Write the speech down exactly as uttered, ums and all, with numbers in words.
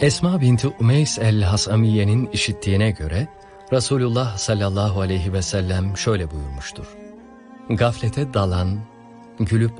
Esma binti Umeys el-Hasamiye'nin işittiğine göre Resulullah sallallahu aleyhi ve sellem şöyle buyurmuştur: Gaflete dalan, gülüp